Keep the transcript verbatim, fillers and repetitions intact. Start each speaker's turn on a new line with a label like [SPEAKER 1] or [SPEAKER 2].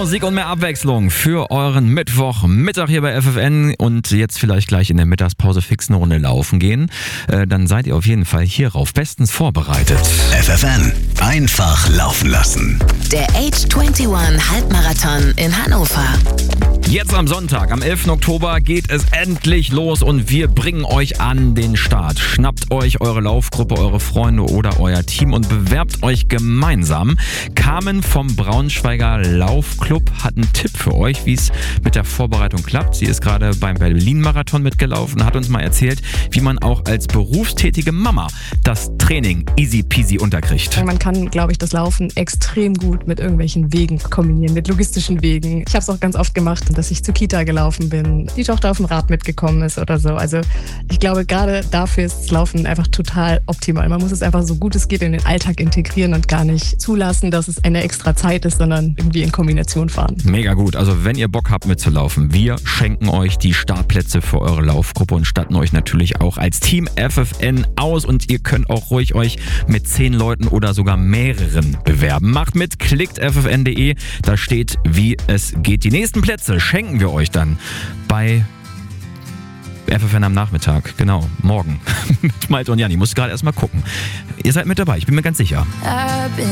[SPEAKER 1] Musik und mehr Abwechslung für euren Mittwochmittag hier bei F F N und jetzt vielleicht gleich in der Mittagspause fix eine Runde laufen gehen. Äh, dann seid ihr auf jeden Fall hierauf bestens vorbereitet.
[SPEAKER 2] F F N, einfach laufen lassen.
[SPEAKER 3] Der Age einundzwanzig Halbmarathon in Hannover.
[SPEAKER 1] Jetzt am Sonntag, am elften Oktober, geht es endlich los und wir bringen euch an den Start. Schnappt euch eure Laufgruppe, eure Freunde oder euer Team und bewerbt euch gemeinsam. Carmen vom Braunschweiger Laufclub hat einen Tipp für euch, wie es mit der Vorbereitung klappt. Sie ist gerade beim Berlin-Marathon mitgelaufen und hat uns mal erzählt, wie man auch als berufstätige Mama das Training easy peasy unterkriegt.
[SPEAKER 4] Man kann, glaube ich, das Laufen extrem gut mit irgendwelchen Wegen kombinieren, mit logistischen Wegen. Ich habe es auch ganz oft gemacht, dass ich zur Kita gelaufen bin, die Tochter auf dem Rad mitgekommen ist oder so. Also ich glaube, gerade dafür ist das Laufen einfach total optimal. Man muss es einfach so gut es geht in den Alltag integrieren und gar nicht zulassen, dass es eine extra Zeit ist, sondern irgendwie in Kombination fahren.
[SPEAKER 1] Mega gut. Also wenn ihr Bock habt mitzulaufen, wir schenken euch die Startplätze für eure Laufgruppe und statten euch natürlich auch als Team F F N aus und ihr könnt auch ruhig euch mit zehn Leuten oder sogar mehreren bewerben. Macht mit, klickt f f n punkt d e, da steht, wie es geht. Die nächsten Plätze schenken wir euch dann bei F F N am Nachmittag, genau, morgen mit Malte und Janni. Muss gerade erstmal gucken. Ihr seid mit dabei, ich bin mir ganz sicher.